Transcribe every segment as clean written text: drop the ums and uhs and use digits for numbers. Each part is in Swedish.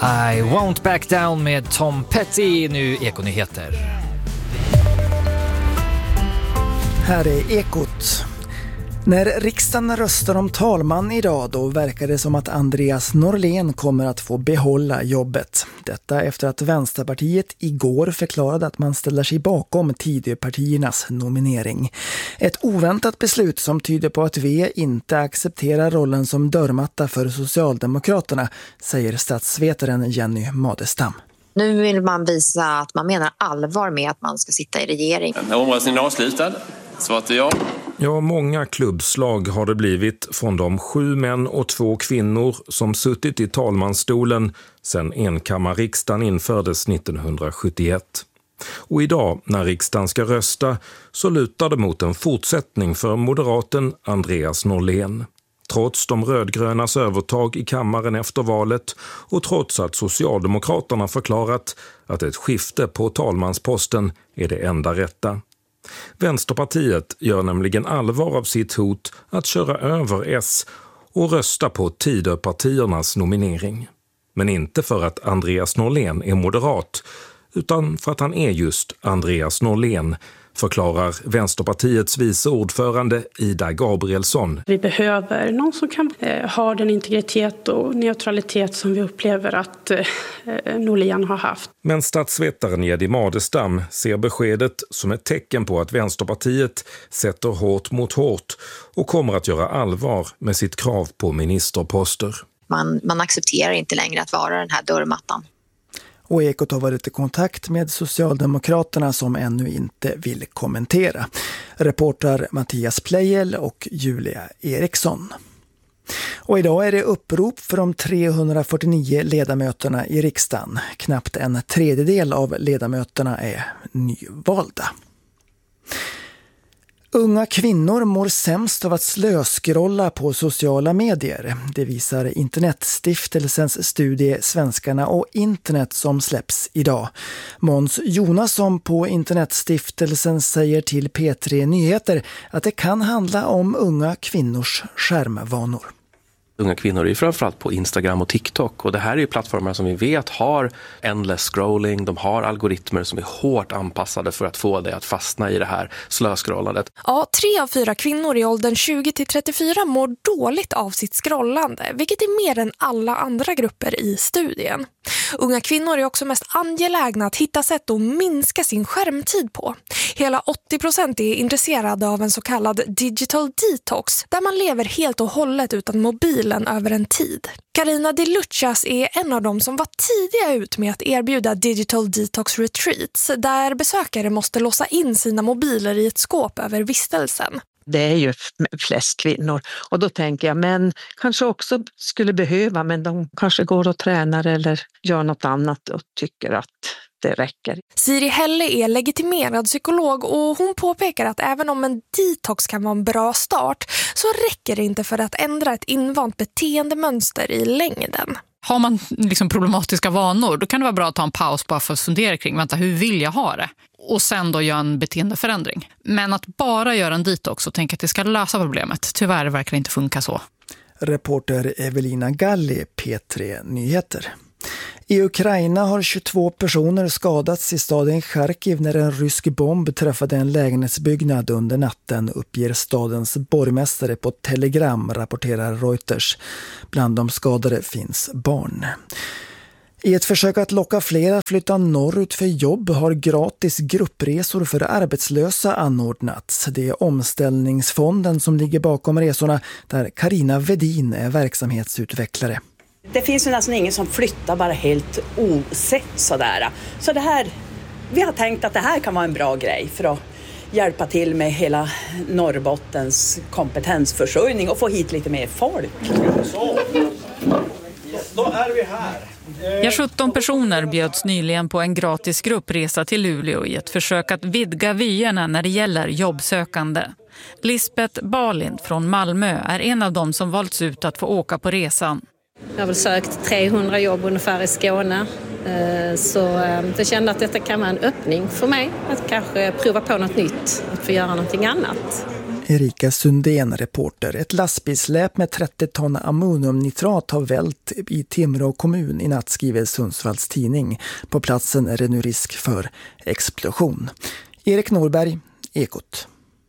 I won't back down med Tom Petty, nu Ekonyheter. Här är Ekot. När riksdagen röstar om talman idag, då verkar det som att Andreas Norlén kommer att få behålla jobbet. Detta efter att Vänsterpartiet igår förklarade att man ställer sig bakom Tidöpartiernas nominering. Ett oväntat beslut som tyder på att V inte accepterar rollen som dörrmatta för Socialdemokraterna, säger statsvetaren Jenny Madestam. Nu vill man visa att man menar allvar med att man ska sitta i regering. Omröstningen är avslutad. Svaret är ja. Ja, många klubbslag har det blivit från de 7 män och 2 kvinnor som suttit i talmansstolen sedan enkammarriksdagen infördes 1971. Och idag, när riksdagen ska rösta, så lutar det mot en fortsättning för moderaten Andreas Norlén. Trots de rödgrönas övertag i kammaren efter valet och trots att Socialdemokraterna förklarat att ett skifte på talmansposten är det enda rätta. Vänsterpartiet gör nämligen allvar av sitt hot att köra över S och rösta på Tidöpartiernas nominering. Men inte för att Andreas Norlén är moderat, utan för att han är just Andreas Norlén, förklarar Vänsterpartiets vice ordförande Ida Gabrielsson. Vi behöver någon som kan ha den integritet och neutralitet som vi upplever att Norlén har haft. Men statsvetaren Jenny Madestam ser beskedet som ett tecken på att Vänsterpartiet sätter hårt mot hårt och kommer att göra allvar med sitt krav på ministerposter. Man accepterar inte längre att vara den här dörrmattan. Och Ekot har varit i kontakt med Socialdemokraterna som ännu inte vill kommentera. Reporter Mattias Plejel och Julia Eriksson. Och idag är det upprop för de 349 ledamöterna i riksdagen. Knappt en tredjedel av ledamöterna är nyvalda. Unga kvinnor mår sämst av att slöskrolla på sociala medier. Det visar Internetstiftelsens studie Svenskarna och internet som släpps idag. Måns Jonasson på Internetstiftelsen säger till P3 Nyheter att det kan handla om unga kvinnors skärmvanor. Unga kvinnor är framförallt på Instagram och TikTok, och det här är ju plattformar som vi vet har endless scrolling, de har algoritmer som är hårt anpassade för att få dig att fastna i det här slöscrollandet. Ja, 3 av 4 kvinnor i åldern 20-34 mår dåligt av sitt scrollande, vilket är mer än alla andra grupper i studien. Unga kvinnor är också mest angelägna att hitta sätt att minska sin skärmtid på. Hela 80% är intresserade av en så kallad digital detox, där man lever helt och hållet utan mobilen över en tid. Carina de Luchas är en av dem som var tidiga ut med att erbjuda digital detox retreats, där besökare måste låsa in sina mobiler i ett skåp över vistelsen. Det är ju flest kvinnor, och då tänker jag, men kanske också skulle behöva, men de kanske går och tränar eller gör något annat och tycker att det räcker. Siri Helle är legitimerad psykolog, och hon påpekar att även om en detox kan vara en bra start, så räcker det inte för att ändra ett invant beteendemönster i längden. Har man liksom problematiska vanor, då kan det vara bra att ta en paus bara för att fundera kring, vänta, hur vill jag ha det? Och sen då göra en beteendeförändring. Men att bara göra en detox och tänka att det ska lösa problemet, tyvärr verkar det inte funka så. Reporter Evelina Galli, P3 Nyheter. I Ukraina har 22 personer skadats i staden Charkiv när en rysk bomb träffade en lägenhetsbyggnad under natten, uppger stadens borgmästare på Telegram, rapporterar Reuters. Bland de skadade finns barn. I ett försök att locka fler att flytta norrut för jobb har gratis gruppresor för arbetslösa anordnats. Det är Omställningsfonden som ligger bakom resorna, där Carina Vedin är verksamhetsutvecklare. Det finns ju nästan ingen som flyttar bara helt osett sådär. Så det här, vi har tänkt att det här kan vara en bra grej för att hjälpa till med hela Norrbottens kompetensförsörjning och få hit lite mer folk. Så, då är vi här. Ja, 17 personer bjöds nyligen på en gratis gruppresa till Luleå i ett försök att vidga vyerna när det gäller jobbsökande. Lisbeth Balint från Malmö är en av dem som valts ut att få åka på resan. Jag har väl sökt 300 jobb ungefär i Skåne, så jag kände att detta kan vara en öppning för mig att kanske prova på något nytt, att få göra någonting annat. Erika Sundén, reporter. Ett lastbilsläp med 30 ton ammoniumnitrat har vält i Timrå kommun i natt, skriver Sundsvalls tidning. På platsen är det nu risk för explosion. Erik Norberg, Ekot.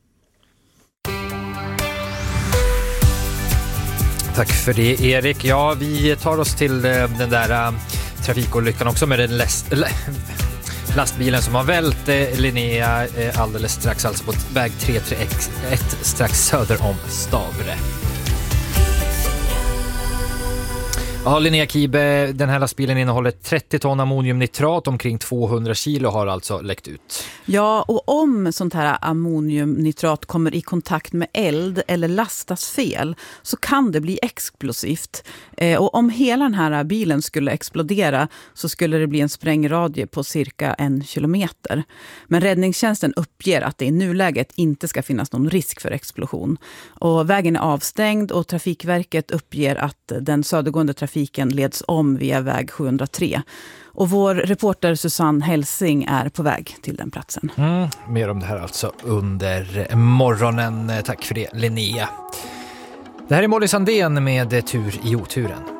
Tack för det, Erik. Ja, vi tar oss till den där trafikolyckan också med den lastbilen som har vält. Linnea alldeles strax, alltså på väg 331 strax söder om Stavre. Ja, Linnea Kibe, den här lastbilen innehåller 30 ton ammoniumnitrat, omkring 200 kilo har alltså läckt ut. Ja, och om sånt här ammoniumnitrat kommer i kontakt med eld eller lastas fel så kan det bli explosivt. Och om hela den här bilen skulle explodera så skulle det bli en sprängradie på cirka 1 kilometer. Men räddningstjänsten uppger att det i nuläget inte ska finnas någon risk för explosion. Och vägen är avstängd och Trafikverket uppger att den södergående trafiken leds om via väg 703. Och vår reporter Susanne Helsing är på väg till den platsen. Mer om det här alltså under morgonen. Tack för det, Linnea. Det här är Molly Sandén med Tur i oturen.